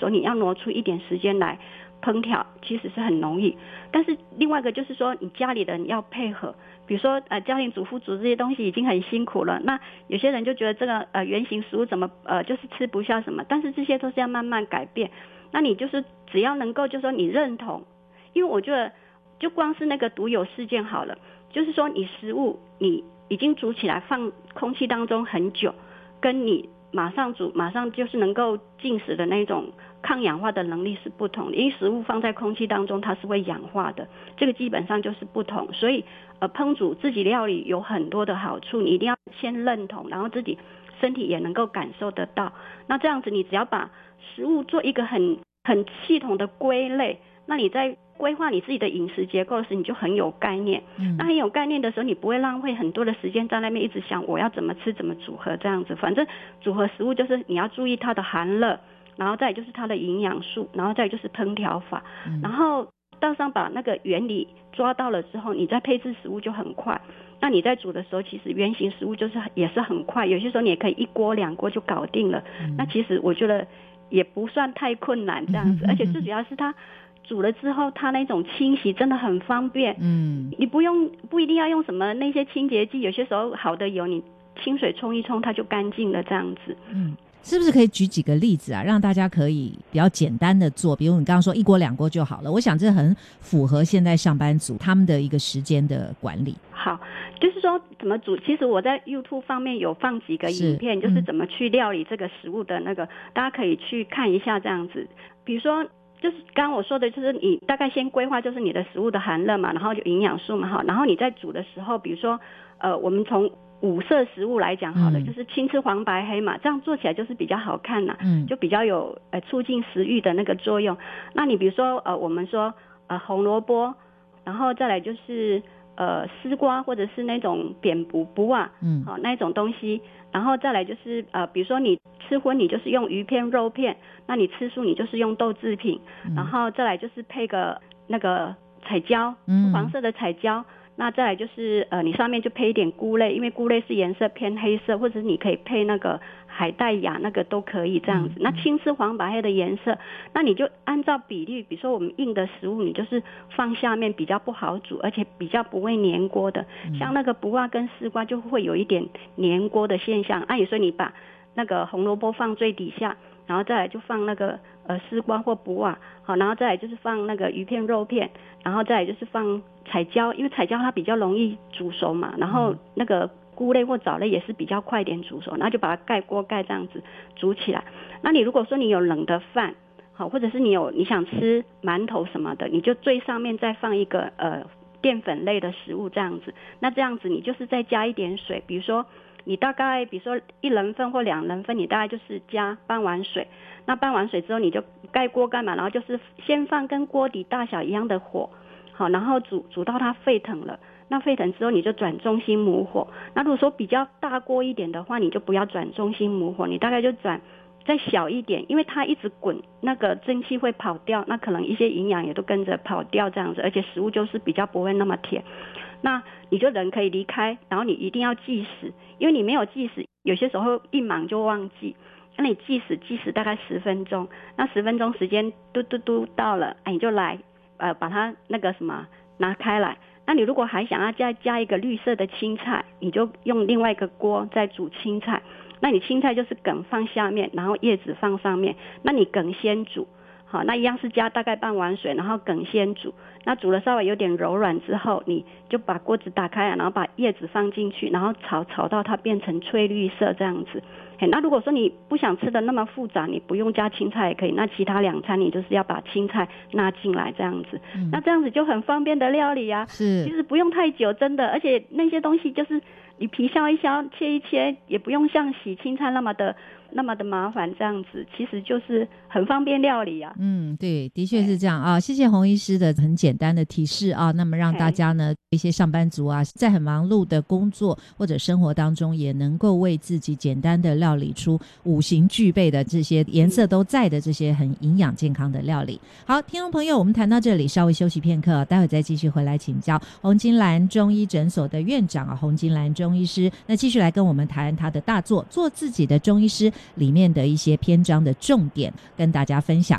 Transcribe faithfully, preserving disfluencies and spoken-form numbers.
候你要挪出一点时间来烹调，其实是很容易。但是另外一个就是说你家里人要配合，比如说呃家庭主妇煮这些东西已经很辛苦了，那有些人就觉得这个呃原型食物怎么呃就是吃不下什么，但是这些都是要慢慢改变。那你就是只要能够就是说你认同，因为我觉得就光是那个独有事件好了，就是说你食物你已经煮起来放空气当中很久，跟你马上煮马上就是能够进食的那种抗氧化的能力是不同的，因为食物放在空气当中它是会氧化的，这个基本上就是不同。所以呃，烹煮自己料理有很多的好处，你一定要先认同，然后自己身体也能够感受得到。那这样子你只要把食物做一个很很系统的归类，那你在规划你自己的饮食结构时你就很有概念、嗯、那很有概念的时候你不会浪费很多的时间在那边一直想我要怎么吃怎么组合这样子。反正组合食物就是你要注意它的含热，然后再就是它的营养素，然后再就是烹调法、嗯、然后到上把那个原理抓到了之后，你再配置食物就很快。那你在煮的时候其实原型食物就是也是很快，有些时候你也可以一锅两锅就搞定了、嗯、那其实我觉得也不算太困难这样子、嗯、而且最主要是它煮了之后它那种清洗真的很方便，嗯，你不用不一定要用什么那些清洁剂，有些时候好的油你清水冲一冲它就干净了这样子。 嗯，是不是可以举几个例子啊，让大家可以比较简单的做，比如你刚刚说一锅两锅就好了，我想这很符合现在上班族他们的一个时间的管理。 好，就是说怎么煮，其实我在 YouTube 方面有放几个影片，是、嗯、就是怎么去料理这个食物的那个，大家可以去看一下这样子。比如说就是刚刚我说的，就是你大概先规划就是你的食物的含热嘛，然后就营养素嘛，哈，然后你在煮的时候，比如说呃我们从五色食物来讲好了、嗯、就是青吃黄白黑嘛，这样做起来就是比较好看啦、嗯、就比较有呃促进食欲的那个作用。那你比如说呃我们说呃红萝卜，然后再来就是呃丝瓜或者是那种扁卜卜啊，嗯，好、哦、那一种东西，然后再来就是呃比如说你吃荤你就是用鱼片肉片，那你吃素你就是用豆制品、嗯、然后再来就是配个那个彩椒，嗯，黄色的彩椒，那再来就是呃你上面就配一点菇类，因为菇类是颜色偏黑色，或者是你可以配那个海带芽，那个都可以这样子、嗯、那青吃黄白黑的颜色，那你就按照比例，比如说我们硬的食物你就是放下面比较不好煮，而且比较不会粘锅的、嗯、像那个卜啊跟丝瓜就会有一点粘锅的现象，按理说你把那个红萝卜放最底下，然后再来就放那个呃丝瓜或卜啊，好，然后再来就是放那个鱼片肉片，然后再来就是放彩椒，因为彩椒它比较容易煮熟嘛，然后那个菇类或藻类也是比较快点煮熟，然后就把它盖锅盖这样子煮起来。那你如果说你有冷的饭，好，或者是你有你想吃馒头什么的，你就最上面再放一个呃淀粉类的食物这样子，那这样子你就是再加一点水，比如说你大概比如说一人份或两人份，你大概就是加半碗水，那半碗水之后你就盖锅盖嘛，然后就是先放跟锅底大小一样的火，好，然后煮煮到它沸腾了，那沸腾之后你就转中心母火，那如果说比较大锅一点的话你就不要转中心母火，你大概就转再小一点，因为它一直滚那个蒸汽会跑掉，那可能一些营养也都跟着跑掉这样子，而且食物就是比较不会那么甜，那你就人可以离开，然后你一定要计时，因为你没有计时有些时候一忙就忘记，那你计时计时大概十分钟，那十分钟时间嘟嘟嘟到了，哎，你就来呃把它那个什么拿开来，那你如果还想要再加一个绿色的青菜，你就用另外一个锅再煮青菜，那你青菜就是梗放下面，然后叶子放上面，那你梗先煮，好，那一样是加大概半碗水，然后梗先煮，那煮了稍微有点柔软之后，你就把锅子打开，然后把叶子放进去，然后炒炒到它变成翠绿色这样子。那如果说你不想吃的那么复杂，你不用加青菜也可以，那其他两餐你就是要把青菜纳进来这样子、嗯、那这样子就很方便的料理啊，是其实不用太久真的，而且那些东西就是你皮削一削切一切，也不用像洗青菜那么的那么的麻烦，这样子其实就是很方便料理啊。 嗯，对，的确是这样啊。谢谢洪医师的很简单的提示啊，那么让大家呢一些上班族啊在很忙碌的工作或者生活当中也能够为自己简单的料理出五行具备的这些颜色都在的这些很营养健康的料理。好，听众朋友，我们谈到这里稍微休息片刻，待会再继续回来请教洪金兰中医诊所的院长啊，洪金兰中医师，那继续来跟我们谈他的大作做自己的中医师里面的一些篇章的重点跟大家分享。